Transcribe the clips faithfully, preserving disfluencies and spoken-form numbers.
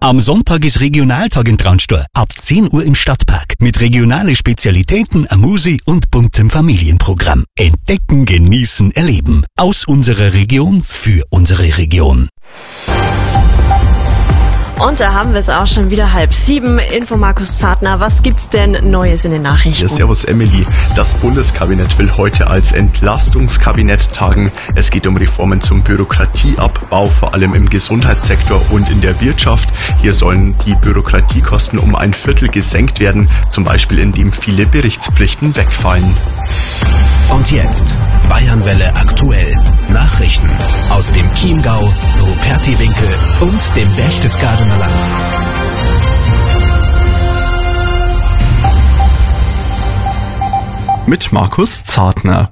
Am Sonntag ist Regionaltag in Traunstein. Ab zehn Uhr im Stadtpark. Mit regionalen Spezialitäten, a Musi und buntem Familienprogramm. Entdecken, genießen, erleben. Aus unserer Region, für unsere Region. Und da haben wir es auch schon wieder halb sieben. Info Markus Zartner, was gibt's denn Neues in den Nachrichten? Ja, servus Emily. Das Bundeskabinett will heute als Entlastungskabinett tagen. Es geht um Reformen zum Bürokratieabbau, vor allem im Gesundheitssektor und in der Wirtschaft. Hier sollen die Bürokratiekosten um ein Viertel gesenkt werden, zum Beispiel indem viele Berichtspflichten wegfallen. Und jetzt Bayernwelle aktuell. Nachrichten aus dem Chiemgau, Rupertiwinkel und dem Berchtesgadener Land. Mit Markus Zartner.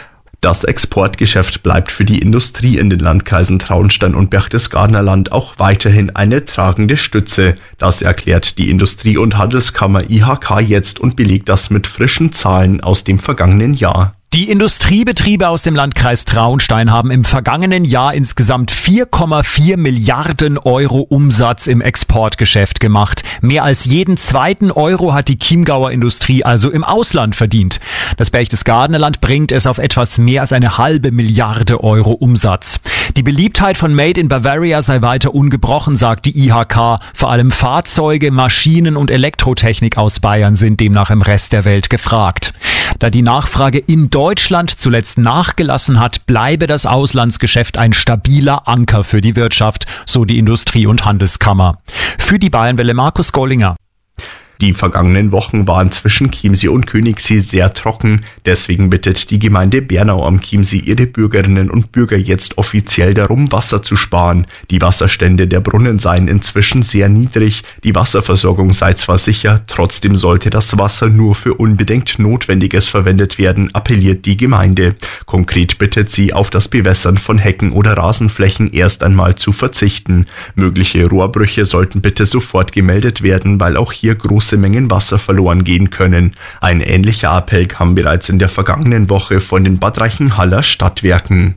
Das Exportgeschäft bleibt für die Industrie in den Landkreisen Traunstein und Berchtesgadener Land auch weiterhin eine tragende Stütze. Das erklärt die Industrie- und Handelskammer I H K jetzt und belegt das mit frischen Zahlen aus dem vergangenen Jahr. Die Industriebetriebe aus dem Landkreis Traunstein haben im vergangenen Jahr insgesamt vier Komma vier Milliarden Euro Umsatz im Exportgeschäft gemacht. Mehr als jeden zweiten Euro hat die Chiemgauer Industrie also im Ausland verdient. Das Berchtesgadener Land bringt es auf etwas mehr als eine halbe Milliarde Euro Umsatz. Die Beliebtheit von Made in Bavaria sei weiter ungebrochen, sagt die I H K. Vor allem Fahrzeuge, Maschinen und Elektrotechnik aus Bayern sind demnach im Rest der Welt gefragt. Da die Nachfrage in Deutschland zuletzt nachgelassen hat, bleibe das Auslandsgeschäft ein stabiler Anker für die Wirtschaft, so die Industrie- und Handelskammer. Für die Bayernwelle Markus Gollinger. Die vergangenen Wochen waren zwischen Chiemsee und Königssee sehr trocken. Deswegen bittet die Gemeinde Bernau am Chiemsee ihre Bürgerinnen und Bürger jetzt offiziell darum, Wasser zu sparen. Die Wasserstände der Brunnen seien inzwischen sehr niedrig. Die Wasserversorgung sei zwar sicher, trotzdem sollte das Wasser nur für unbedingt Notwendiges verwendet werden, appelliert die Gemeinde. Konkret bittet sie, auf das Bewässern von Hecken oder Rasenflächen erst einmal zu verzichten. Mögliche Rohrbrüche sollten bitte sofort gemeldet werden, weil auch hier große Mengen Wasser verloren gehen können. Ein ähnlicher Appell kam bereits in der vergangenen Woche von den Bad Reichenhaller Stadtwerken.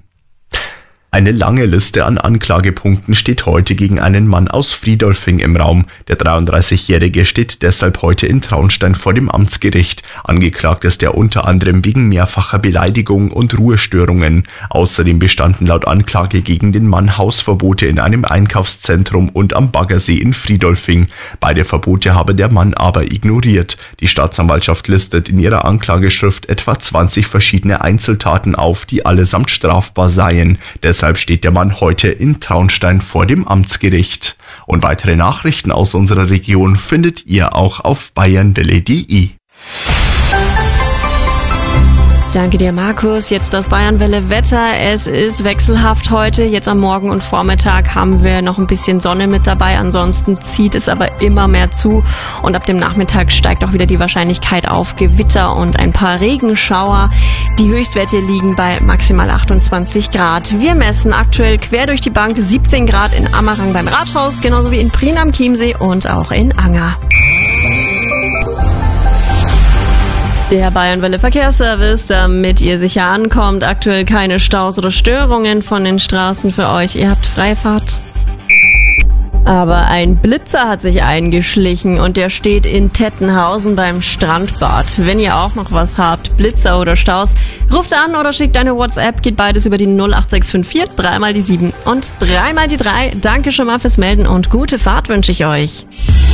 Eine lange Liste an Anklagepunkten steht heute gegen einen Mann aus Friedolfing im Raum. Der dreiunddreißigjährige steht deshalb heute in Traunstein vor dem Amtsgericht. Angeklagt ist er unter anderem wegen mehrfacher Beleidigung und Ruhestörungen. Außerdem bestanden laut Anklage gegen den Mann Hausverbote in einem Einkaufszentrum und am Baggersee in Friedolfing. Beide Verbote habe der Mann aber ignoriert. Die Staatsanwaltschaft listet in ihrer Anklageschrift etwa zwanzig verschiedene Einzeltaten auf, die allesamt strafbar seien. Deshalb Deshalb steht der Mann heute in Traunstein vor dem Amtsgericht. Und weitere Nachrichten aus unserer Region findet ihr auch auf bayernwelle punkt de. Danke dir, Markus. Jetzt das Bayernwelle-Wetter. Es ist wechselhaft heute. Jetzt am Morgen und Vormittag haben wir noch ein bisschen Sonne mit dabei. Ansonsten zieht es aber immer mehr zu. Und ab dem Nachmittag steigt auch wieder die Wahrscheinlichkeit auf Gewitter und ein paar Regenschauer. Die Höchstwerte liegen bei maximal achtundzwanzig Grad. Wir messen aktuell quer durch die Bank siebzehn Grad in Ammerang beim Rathaus, genauso wie in Prien am Chiemsee und auch in Anger. Der Bayernwelle Verkehrsservice, damit ihr sicher ankommt. Aktuell keine Staus oder Störungen von den Straßen für euch. Ihr habt Freifahrt. Aber ein Blitzer hat sich eingeschlichen und der steht in Tettenhausen beim Strandbad. Wenn ihr auch noch was habt, Blitzer oder Staus, ruft an oder schickt eine WhatsApp. Geht beides über die null acht sechs fünf vier, dreimal die sieben und dreimal die drei. Danke schon mal fürs Melden und gute Fahrt wünsche ich euch.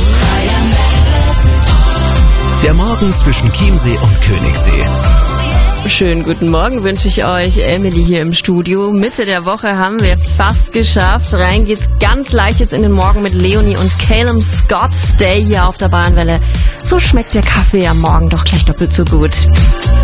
Der Morgen zwischen Chiemsee und Königssee. Schönen guten Morgen wünsche ich euch. Emily hier im Studio. Mitte der Woche haben wir fast geschafft. Rein geht's ganz leicht jetzt in den Morgen mit Leonie und Calum Scott. Stay hier auf der Bayernwelle. So schmeckt der Kaffee am Morgen doch gleich doppelt so gut.